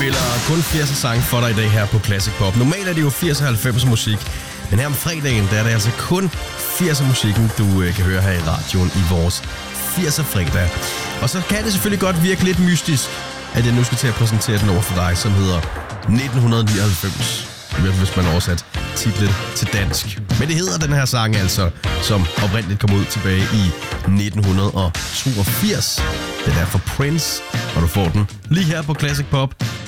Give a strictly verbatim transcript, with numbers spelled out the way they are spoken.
spiller kun firserne sange for dig i dag her på Classic Pop. Normalt er det jo firserne og halvfemserne musik, men her om fredagen, der er det altså kun firserne musikken, du øh, kan høre her i radioen i vores firserne fredag. Og så kan det selvfølgelig godt virke lidt mystisk, at jeg nu skal til at præsentere den over for dig, som hedder nitten nioghalvfems. Hvis man oversat titlen til dansk. Men det hedder den her sang altså, som oprindeligt kom ud tilbage i nitten toogfirs. Den er fra Prince, og du får den lige her på Classic Pop.